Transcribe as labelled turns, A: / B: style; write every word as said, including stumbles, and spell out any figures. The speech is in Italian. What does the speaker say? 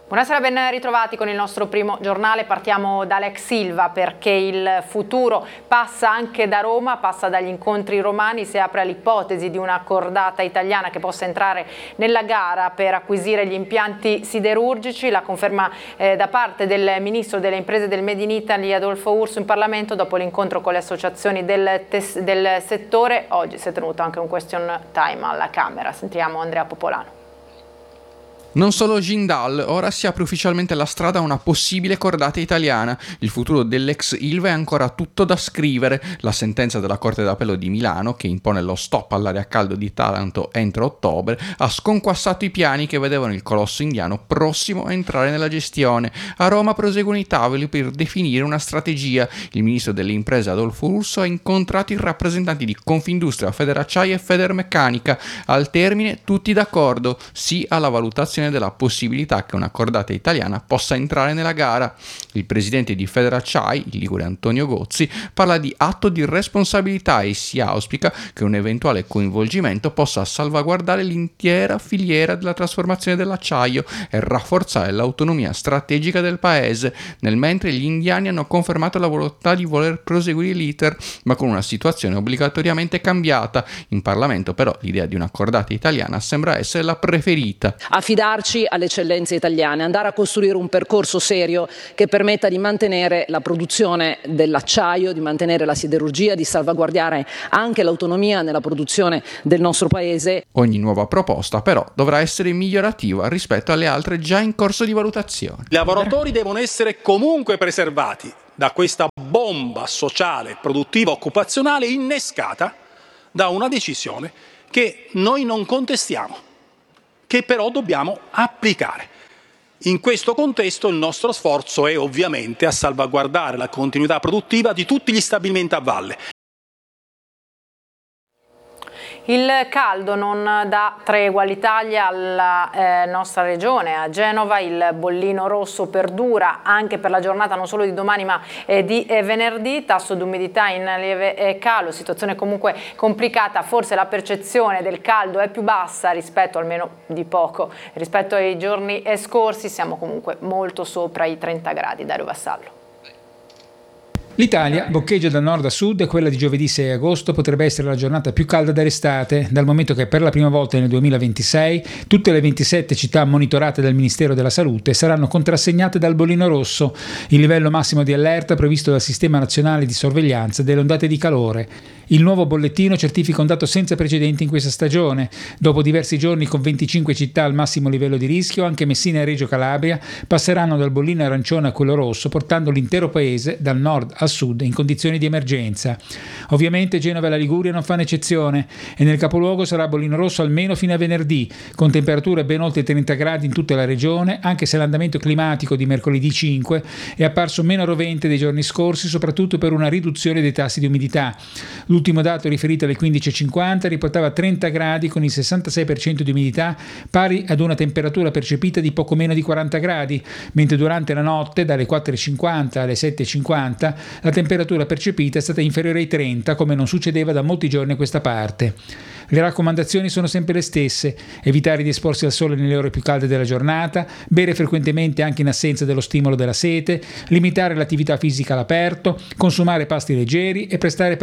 A: Buonasera, ben ritrovati con il nostro primo giornale. Partiamo dall'ex Ilva perché il futuro passa anche da Roma, passa dagli incontri romani, si apre all'ipotesi di una cordata italiana che possa entrare nella gara per acquisire gli impianti siderurgici. La conferma eh, da parte del Ministro delle Imprese del Made in Italy Adolfo Urso in Parlamento dopo l'incontro con le associazioni del, del settore. Oggi si è tenuto anche un question time alla Camera. Sentiamo Andrea Popolano.
B: Non solo Jindal, ora si apre ufficialmente la strada a una possibile cordata italiana. Il futuro dell'ex Ilva è ancora tutto da scrivere. La sentenza della Corte d'Appello di Milano, che impone lo stop all'area a caldo di Taranto entro ottobre, ha sconquassato i piani che vedevano il colosso indiano prossimo a entrare nella gestione. A Roma proseguono i tavoli per definire una strategia. Il ministro delle imprese Adolfo Urso ha incontrato i rappresentanti di Confindustria, Federacciaia e Federmeccanica. Al termine tutti d'accordo, sì alla valutazione della possibilità che una cordata italiana possa entrare nella gara. Il presidente di Federacciai, il ligure Antonio Gozzi, parla di atto di responsabilità e si auspica che un eventuale coinvolgimento possa salvaguardare l'intera filiera della trasformazione dell'acciaio e rafforzare l'autonomia strategica del paese, nel mentre gli indiani hanno confermato la volontà di voler proseguire l'iter, ma con una situazione obbligatoriamente cambiata. In Parlamento però l'idea di una cordata italiana sembra essere la preferita.
C: Affidarci alle eccellenze italiane, andare a costruire un percorso serio che permetta di mantenere la produzione dell'acciaio, di mantenere la siderurgia, di salvaguardare anche l'autonomia nella produzione del nostro paese.
B: Ogni nuova proposta però dovrà essere migliorativa rispetto alle altre già in corso di valutazione.
D: I lavoratori devono essere comunque preservati da questa bomba sociale, produttiva, occupazionale innescata da una decisione che noi non contestiamo, che però dobbiamo applicare. In questo contesto il nostro sforzo è ovviamente a salvaguardare la continuità produttiva di tutti gli stabilimenti a valle.
A: Il caldo non dà tregua all'Italia, alla eh, nostra regione, a Genova. Il bollino rosso perdura anche per la giornata non solo di domani ma eh, di eh, venerdì. Tasso di umidità in lieve eh, calo, situazione comunque complicata. Forse la percezione del caldo è più bassa rispetto, almeno di poco, rispetto ai giorni eh, scorsi. Siamo comunque molto sopra i trenta gradi. Dario Vassallo.
E: L'Italia boccheggia da nord a sud e quella di giovedì sei agosto potrebbe essere la giornata più calda dell'estate, dal momento che per la prima volta nel duemilaventisei tutte le ventisette città monitorate dal Ministero della Salute saranno contrassegnate dal bollino rosso, il livello massimo di allerta previsto dal Sistema Nazionale di Sorveglianza delle ondate di calore. Il nuovo bollettino certifica un dato senza precedenti in questa stagione. Dopo diversi giorni con venticinque città al massimo livello di rischio, anche Messina e Reggio Calabria passeranno dal bollino arancione a quello rosso, portando l'intero paese dal nord al sud in condizioni di emergenza. Ovviamente Genova e la Liguria non fanno eccezione e nel capoluogo sarà bollino rosso almeno fino a venerdì, con temperature ben oltre trenta gradi in tutta la regione, anche se l'andamento climatico di mercoledì cinque è apparso meno rovente dei giorni scorsi, soprattutto per una riduzione dei tassi di umidità. L'ultimo dato riferito alle quindici e cinquanta riportava trenta gradi con il sessantasei per cento di umidità, pari ad una temperatura percepita di poco meno di quaranta gradi, mentre durante la notte dalle quattro e cinquanta alle sette e cinquanta la temperatura percepita è stata inferiore ai trenta, come non succedeva da molti giorni a questa parte. Le raccomandazioni sono sempre le stesse: evitare di esporsi al sole nelle ore più calde della giornata, bere frequentemente anche in assenza dello stimolo della sete, limitare l'attività fisica all'aperto, consumare pasti leggeri e prestare